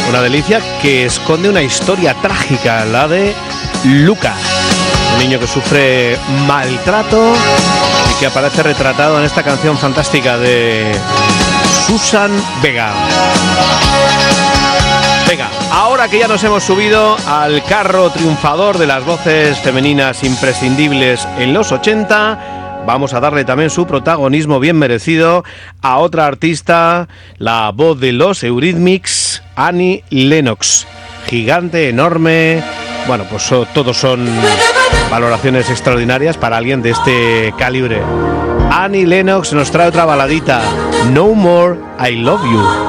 Una delicia que esconde una historia trágica, la de Luca, un niño que sufre maltrato y que aparece retratado en esta canción fantástica de Susan Vega. Venga, ahora que ya nos hemos subido al carro triunfador de las voces femeninas imprescindibles en los 80, vamos a darle también su protagonismo bien merecido a otra artista, la voz de los Eurythmics, Annie Lennox. Gigante, enorme. Bueno, pues todos son valoraciones extraordinarias para alguien de este calibre. Annie Lennox nos trae otra baladita, No More I Love You.